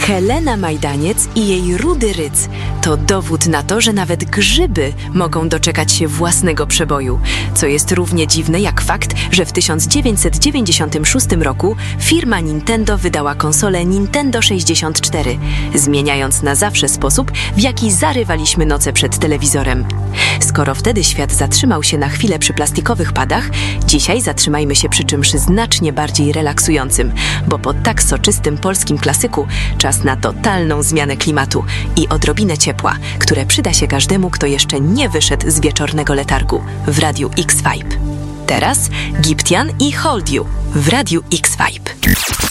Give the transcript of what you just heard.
Helena Majdaniec i jej rudy ryc to dowód na to, że nawet grzyby mogą doczekać się własnego przeboju, co jest równie dziwne jak fakt, że w 1996 roku firma Nintendo wydała konsolę Nintendo 64, zmieniając na zawsze sposób, w jaki zarywaliśmy noce przed telewizorem. Skoro wtedy świat zatrzymał się na chwilę przy plastikowych padach, dzisiaj zatrzymajmy się przy czymś znacznie bardziej relaksującym, bo po tak soczystym polskim klasyku czas na totalną zmianę klimatu i odrobinę ciepła, które przyda się każdemu, kto jeszcze nie wyszedł z wieczornego letargu w Radiu X-Vibe. Teraz Gyptian i Hold You w Radiu X-Vibe.